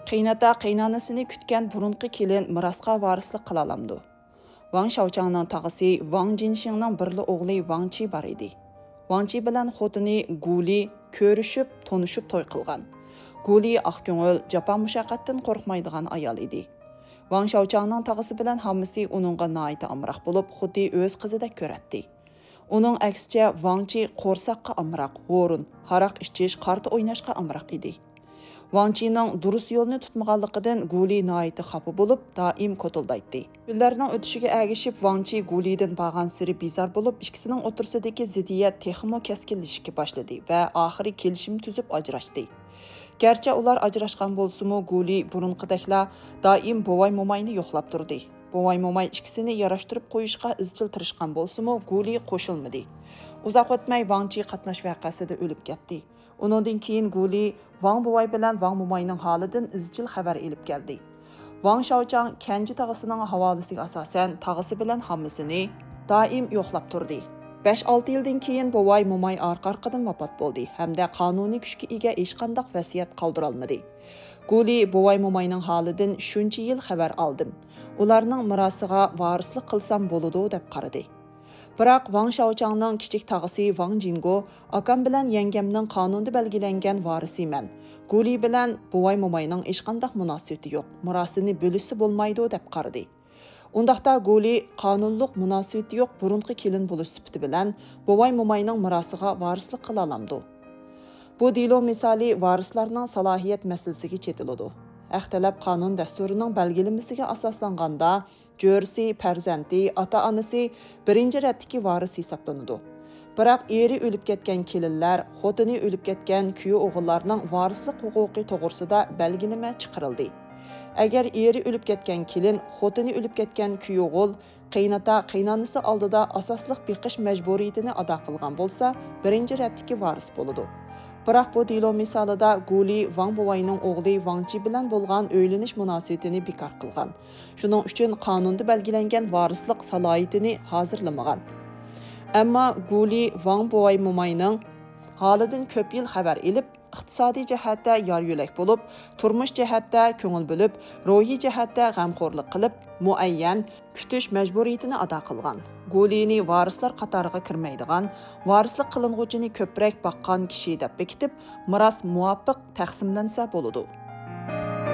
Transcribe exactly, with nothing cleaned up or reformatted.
Qiynata qiynanasini kutgan burunqi kelin mirasqa varislik qila olamdi. Wang Shaochangning tag'isi Wang Jinxingning birli o'g'li Wang Qi bor edi. Wang Qi bilan xotini Guli ko'rishib, tonishib to'y qilgan. Guli aqko'ngil, jafo mushaqqatdan qo'rqmaydigan ayol edi. Wang Shaochangning tag'isi bilan hammasi uningga noita amroq bo'lib, xuddi o'z qizidek ko'ratdi. Uning aksicha Wang Qi qo'rsaqqa amroq, o'rin, haraq ichish, qarta o'ynashga amroq edi. Wang Qining durus yo'lni tutmaganligidan Guli noiti xafa bo'lib, doim ko'tildaydi. Kunlarning o'tishiga ergishib Wang Qi Gulidan bag'an siri bizar bo'lib, ikkisining o'tirsidagi ziddiyat texmo keskinlashishga boshladi va oxiri kelishim tuzib ajrashdi. Garchi ular ajrashgan bo'lsa-mu, Guli burunqidaklar doim bovay momayni yo'qlab turdi. Bovay momay ikkisini yarashtirib qo'yishga izchil tirishgan bo'lsa-mu, Guli qo'shilmadi. Uzoq o'tmay Wang Qi qatnash voqeasida o'lib ketdi. Uningdan keyin Guli Wang bovay bilan Wang momayning holidan izchil xabar elib keldi. Wang Shaochang Kenji tag'isining havolasiga asosan tag'isi bilan hammasini doim yo'qlab turdi. besh olti yildan keyin bovay momay orqa-orqadan vafot bo'ldi hamda qonuniy kuchga ega hech qanday vasiyat qoldira olmadi. Guli bovay momayning holidan shuncha yil xabar oldim. Ularning mirosiga varislik qilsam bo'ladi deb qaradi. Biroq Wang Shaochangning kichik tag'isi Wang Jingo akam bilan yangamning qonunda belgilangan varisiman. Guli bilan buvay momayning hech qanday munosabati yo'q. Mirosini bo'lishsa bo'lmaydi deb qaradi. Undaqda Guli qonunliq munosabati yo'q burunqi kelin bo'lish sifati bilan buvay momayning mirosiga varislik qila olamdi. Bu dilo misoli varislarning salohiyat masalasiga chetiladi. Ixtilaf qonun dasturining belgilamasiga asoslanganda Jo'risi, farzandi, ota-onasi birinchi ratdagi varis hisoblanadi. Biroq eri o'lib ketgan kelinlar, xotini o'lib ketgan kuyov o'g'illarning varislik huquqi to'g'risida belgilama chiqarildi. Agar eri o'lib ketgan kelin, xotini o'lib ketgan kuyov o'g'il qiynata qiynanasi oldida asosliq beqish majburiyatini ado qilgan bo'lsa, birinchi ratdagi varis bo'ladi. Biroq bu dilo misolida Guli Wang bovayning o'g'li Wang Qi bilan bo'lgan o'ylanish munosabatini bekor qilgan. Shuning uchun qonunda belgilangan varislik salohiyatini hozirlamagan. Ammo Guli Wang bovay momayning holidan ko'p yil xabar elib, iqtisodiy jihatda yor yo'lak bo'lib, turmush jihatda ko'ngil bo'lib, ruhiy jihatda g'amxo'rlik qilib, muayyan kutish majburiyatini ado qilgan. Gulini varislar qatoriga kirmaydigan, varislik qiling'uvchini ko'proq baqqan kishi deb bekitib, miros muvofiq taqsimlansa bo'ladi.